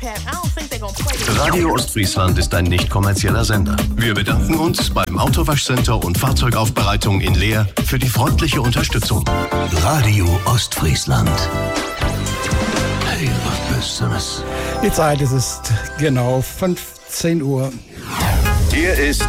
Radio Ostfriesland ist ein nicht kommerzieller Sender. Wir bedanken uns beim Autowaschcenter und Fahrzeugaufbereitung in Leer für die freundliche Unterstützung. Radio Ostfriesland. Hey, was Besseres. Die Zeit ist genau 15 Uhr. Hier ist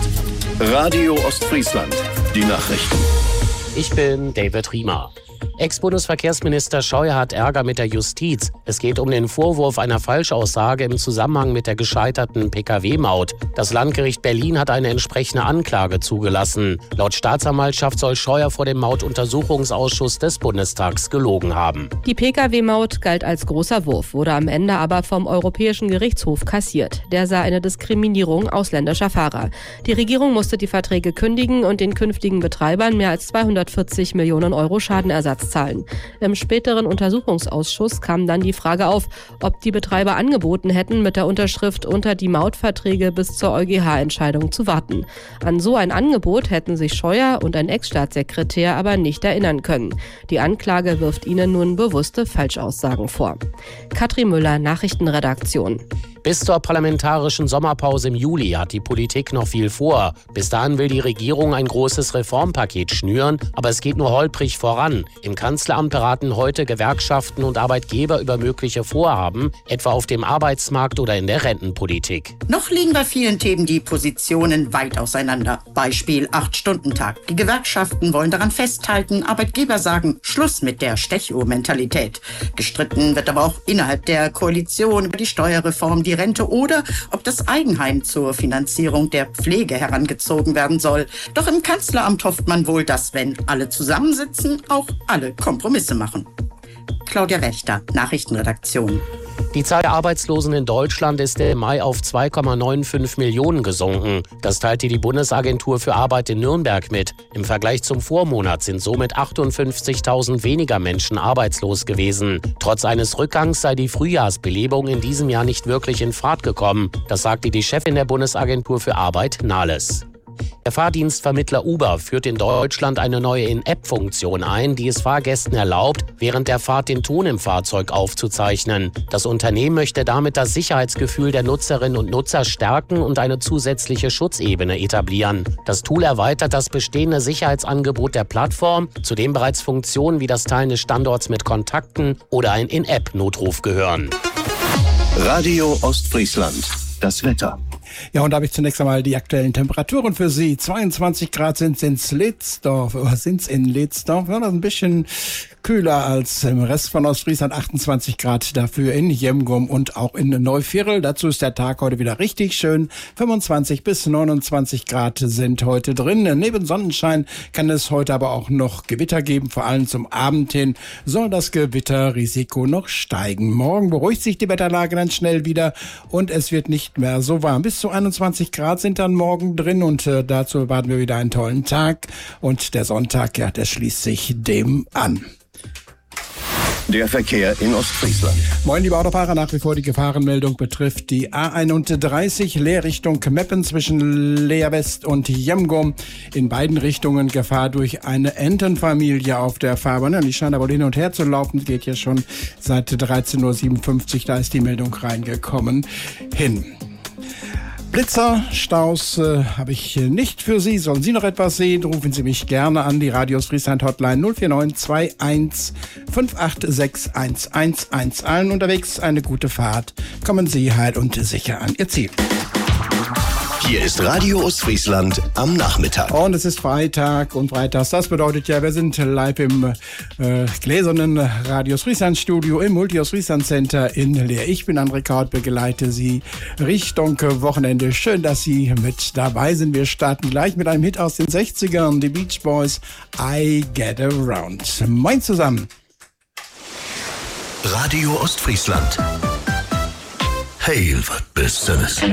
Radio Ostfriesland. Die Nachrichten. Ich bin David Riemer. Ex-Bundesverkehrsminister Scheuer hat Ärger mit der Justiz. Es geht um den Vorwurf einer Falschaussage im Zusammenhang mit der gescheiterten Pkw-Maut. Das Landgericht Berlin hat eine entsprechende Anklage zugelassen. Laut Staatsanwaltschaft soll Scheuer vor dem Mautuntersuchungsausschuss des Bundestags gelogen haben. Die Pkw-Maut galt als großer Wurf, wurde am Ende aber vom Europäischen Gerichtshof kassiert. Der sah eine Diskriminierung ausländischer Fahrer. Die Regierung musste die Verträge kündigen und den künftigen Betreibern mehr als 240 Millionen Euro Schadenersatz zahlen. Im späteren Untersuchungsausschuss kam dann die Frage auf, ob die Betreiber angeboten hätten, mit der Unterschrift unter die Mautverträge bis zur EuGH-Entscheidung zu warten. An so ein Angebot hätten sich Scheuer und ein Ex-Staatssekretär aber nicht erinnern können. Die Anklage wirft ihnen nun bewusste Falschaussagen vor. Katrin Müller, Nachrichtenredaktion. Bis zur parlamentarischen Sommerpause im Juli hat die Politik noch viel vor. Bis dahin will die Regierung ein großes Reformpaket schnüren, aber es geht nur holprig voran. Im Kanzleramt beraten heute Gewerkschaften und Arbeitgeber über mögliche Vorhaben, etwa auf dem Arbeitsmarkt oder in der Rentenpolitik. Noch liegen bei vielen Themen die Positionen weit auseinander. Beispiel 8-Stunden-Tag. Die Gewerkschaften wollen daran festhalten, Arbeitgeber sagen Schluss mit der Stechuhr-Mentalität. Gestritten wird aber auch innerhalb der Koalition über die Steuerreform, die Rente oder ob das Eigenheim zur Finanzierung der Pflege herangezogen werden soll. Doch im Kanzleramt hofft man wohl, dass, wenn alle zusammensitzen, auch alle Kompromisse machen. Claudia Wächter, Nachrichtenredaktion. Die Zahl der Arbeitslosen in Deutschland ist im Mai auf 2,95 Millionen gesunken. Das teilte die Bundesagentur für Arbeit in Nürnberg mit. Im Vergleich zum Vormonat sind somit 58.000 weniger Menschen arbeitslos gewesen. Trotz eines Rückgangs sei die Frühjahrsbelebung in diesem Jahr nicht wirklich in Fahrt gekommen. Das sagte die Chefin der Bundesagentur für Arbeit, Nahles. Der Fahrdienstvermittler Uber führt in Deutschland eine neue In-App-Funktion ein, die es Fahrgästen erlaubt, während der Fahrt den Ton im Fahrzeug aufzuzeichnen. Das Unternehmen möchte damit das Sicherheitsgefühl der Nutzerinnen und Nutzer stärken und eine zusätzliche Schutzebene etablieren. Das Tool erweitert das bestehende Sicherheitsangebot der Plattform, zu dem bereits Funktionen wie das Teilen des Standorts mit Kontakten oder ein In-App-Notruf gehören. Radio Ostfriesland. Das Wetter. Ja, und da habe ich zunächst einmal die aktuellen Temperaturen für Sie. 22 Grad sind es in Ledsdorf. Ja, das ist ein bisschen kühler als im Rest von Ostfriesland. 28 Grad dafür in Jemgum und auch in Neuviertel. Dazu ist der Tag heute wieder richtig schön. 25 bis 29 Grad sind heute drin. Neben Sonnenschein kann es heute aber auch noch Gewitter geben. Vor allem zum Abend hin soll das Gewitterrisiko noch steigen. Morgen beruhigt sich die Wetterlage dann schnell wieder und es wird nicht mehr so warm. Bis zu 21 Grad sind dann morgen drin und dazu erwarten wir wieder einen tollen Tag. Und der Sonntag, ja, der schließt sich dem an. Der Verkehr in Ostfriesland. Moin, liebe Autofahrer. Nach wie vor die Gefahrenmeldung betrifft die A31 Leer Richtung Meppen zwischen Leer West und Jemgum. In beiden Richtungen Gefahr durch eine Entenfamilie auf der Fahrbahn. Die scheint aber hin und her zu laufen. Geht ja schon seit 13.57 Uhr. Da ist die Meldung reingekommen. Blitzer, Staus habe ich nicht für Sie. Sollen Sie noch etwas sehen, rufen Sie mich gerne an. Die Radio Ostfriesland Hotline 049 21 586 111. Allen unterwegs eine gute Fahrt. Kommen Sie heil und sicher an Ihr Ziel. Hier ist Radio Ostfriesland am Nachmittag. Und es ist Freitag und freitags, das bedeutet ja, wir sind live im gläsernen Radio Ostfriesland Studio im Multi-Ostfriesland Center in Leer. Ich bin André Kaut, begleite Sie Richtung Wochenende. Schön, dass Sie mit dabei sind. Wir starten gleich mit einem Hit aus den 60ern, die Beach Boys, I Get Around. Moin zusammen. Radio Ostfriesland. Hey, was Besseres.